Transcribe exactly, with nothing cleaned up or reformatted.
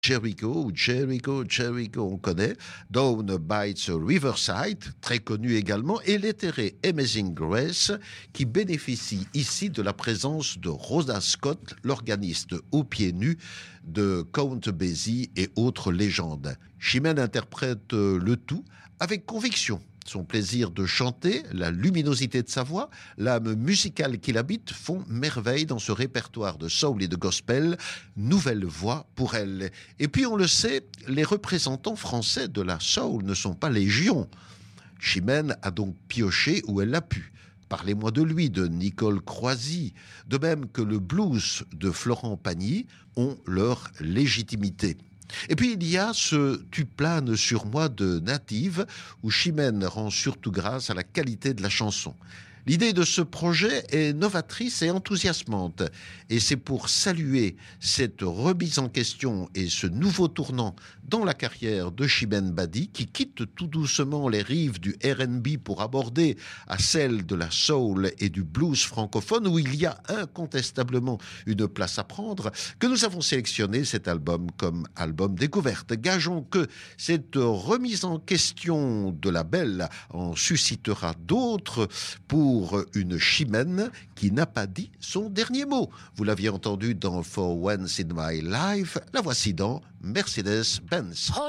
Jericho, ou Jericho, Jericho, on connaît, Down by the Riverside, très connu également, et l'éthérée Amazing Grace, qui bénéficie ici de la présence de Rhoda Scott, l'organiste aux pieds nus de Count Basie et autres légendes. Chimène interprète le tout avec conviction. Son plaisir de chanter, la luminosité de sa voix, l'âme musicale qui l'habite font merveille dans ce répertoire de soul et de gospel. Nouvelle voix pour elle. Et puis on le sait, les représentants français de la soul ne sont pas légion. Chimène a donc pioché où elle l'a pu. Parlez-moi de lui, de Nicole Croisy, de même que le blues de Florent Pagny ont leur légitimité. Et puis il y a ce Tu planes sur moi de Native, où Chimène rend surtout grâce à la qualité de la chanson. L'idée de ce projet est novatrice et enthousiasmante, et c'est pour saluer cette remise en question et ce nouveau tournant dans la carrière de Chimène Badi, qui quitte tout doucement les rives du R and B pour aborder à celle de la soul et du blues francophone, où il y a incontestablement une place à prendre, que nous avons sélectionné cet album comme album découverte. Gageons que cette remise en question de la belle en suscitera d'autres pour pour une Chimène qui n'a pas dit son dernier mot. Vous l'aviez entendu dans For Once in My Life, la voici dans Mercedes-Benz.